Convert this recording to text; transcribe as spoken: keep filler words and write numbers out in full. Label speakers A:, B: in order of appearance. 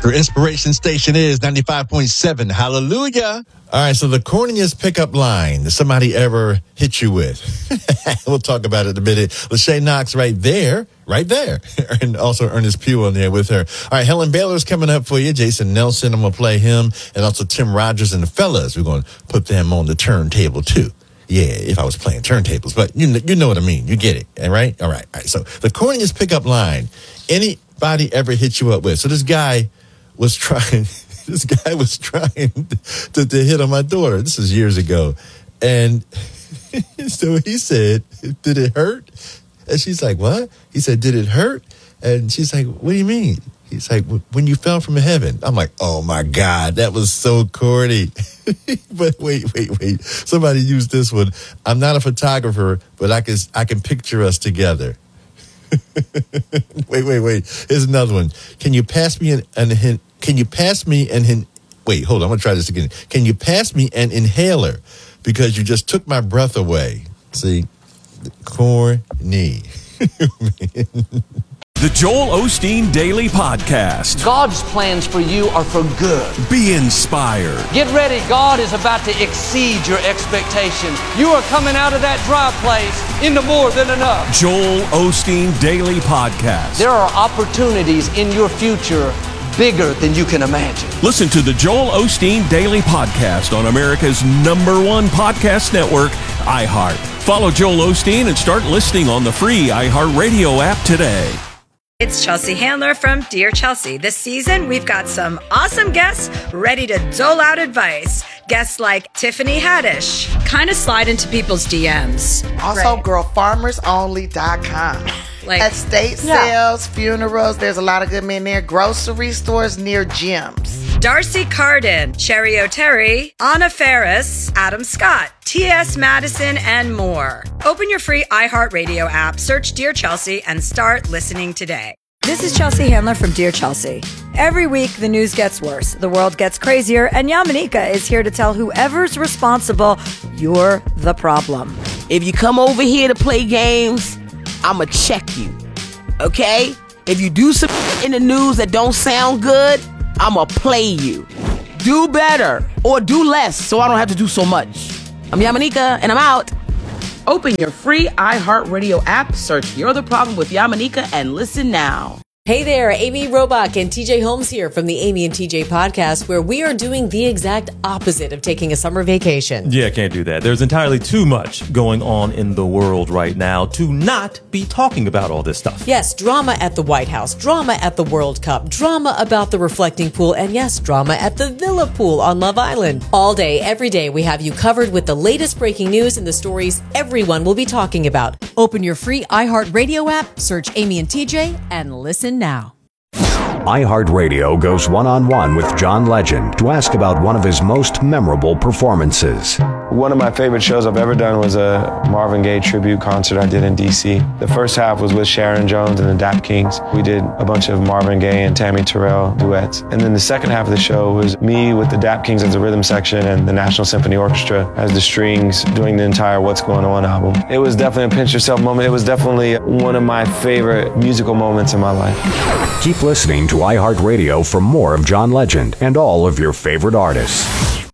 A: Your inspiration station is ninety-five point seven. Hallelujah. All right, so the corniest pickup line that somebody ever hit you with. We'll talk about it in a minute. Lachey Knox right there, right there. And also Ernest Pugh on there with her. All right, Helen Baylor's coming up for you. Jason Nelson, I'm going to play him. And also Tim Rogers and the fellas. We're going to put them on the turntable, too. Yeah, if I was playing turntables. But you know, you know what I mean. You get it, all right? All right, all right. So the corniest pickup line anybody ever hit you up with. So this guy was trying... This guy was trying to, to hit on my daughter. This is years ago. And so he said, did it hurt? And she's like, what? He said, did it hurt? And she's like, what do you mean? He's like, when you fell from heaven. I'm like, oh, my God, that was so corny. But wait, wait, wait. Somebody used this one. I'm not a photographer, but I can, I can picture us together. wait, wait, wait. Here's another one. Can you pass me an, an hint? Can you pass me an in- wait, hold on, I'm going to try this again. Can you pass me an inhaler because you just took my breath away? See, corny.
B: The Joel Osteen Daily Podcast.
C: God's plans for you are for good.
B: Be inspired.
C: Get ready. God is about to exceed your expectations. You are coming out of that dry place into more than enough.
B: Joel Osteen Daily Podcast.
C: There are opportunities in your future bigger than you can imagine.
B: Listen to the Joel Osteen Daily Podcast on America's number one podcast network, iHeart. Follow Joel Osteen and start listening on the free iHeartRadio app today.
D: It's Chelsea Handler from Dear Chelsea. This season, we've got some awesome guests ready to dole out advice. Guests like Tiffany Haddish, kind of slide into people's D Ms.
E: Also,
D: right.
E: girl farmers only dot com.
D: Like,
E: estate
D: yeah.
E: sales, funerals, there's a lot of good men there. Grocery stores near gyms.
D: Darcy Carden, Cherry O'Terry, Anna Ferris, Adam Scott, T S Madison, and more. Open your free iHeartRadio app, search Dear Chelsea, and start listening today. This is Chelsea Handler from Dear Chelsea. Every week, the news gets worse, the world gets crazier, and Yamanika is here to tell whoever's responsible, you're the problem.
F: If you come over here to play games, I'ma check you, okay? If you do some in the news that don't sound good, I'ma play you. Do better or do less so I don't have to do so much. I'm Yamanika and I'm out. Open your free iHeartRadio app, search You're the Problem with Yamanika, and listen now.
G: Hey there, Amy Robach and T J Holmes here from the Amy and T J podcast, where we are doing the exact opposite of taking a summer vacation.
H: Yeah, can't do that. There's entirely too much going on in the world right now to not be talking about all this stuff.
G: Yes, drama at the White House, drama at the World Cup, drama about the reflecting pool, and yes, drama at the Villa Pool on Love Island. All day, every day, we have you covered with the latest breaking news and the stories everyone will be talking about. Open your free iHeartRadio app, search Amy and T J, and listen now.
I: iHeartRadio goes one-on-one with John Legend to ask about one of his most memorable performances.
J: One of my favorite shows I've ever done was a Marvin Gaye tribute concert I did in D C. The first half was with Sharon Jones and the Dap Kings. We did a bunch of Marvin Gaye and Tammy Terrell duets. And then the second half of the show was me with the Dap Kings as the rhythm section and the National Symphony Orchestra as the strings doing the entire What's Going On album. It was definitely a pinch yourself moment. It was definitely one of my favorite musical moments in my life.
I: Keep listening to iHeartRadio for more of John Legend and all of your favorite artists.